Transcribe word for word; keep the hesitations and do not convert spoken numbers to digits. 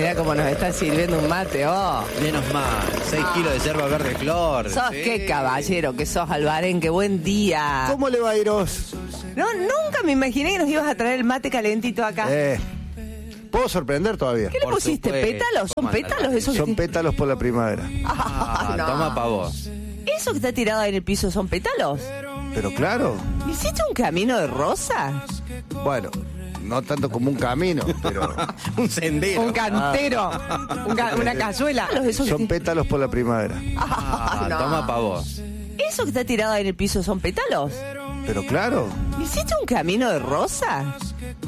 Mirá cómo nos está sirviendo un mate, oh. Menos mal, seis kilos de yerba verde flor. Sos sí. qué caballero que sos, Albarén, qué buen día. ¿Cómo le va a Iros? No, nunca me imaginé que nos ibas a traer el mate calentito acá. Eh, ¿Puedo sorprender todavía? ¿Qué le por pusiste? supuesto, ¿Pétalos? ¿Son mándala. pétalos esos? Son que- pétalos por la primavera. Ah, no. toma pa' vos. ¿Eso que está tirado ahí en el piso son pétalos? Pero claro, ¿Hiciste un camino de rosa? bueno, no tanto como un camino, pero Un sendero. Un cantero. Un ca- una cazuela. Esos que son ti- pétalos por la primavera. Ah, no. toma pa' vos. ¿Eso que está tirado ahí en el piso son pétalos? Pero claro, ¿Hiciste un camino de rosa?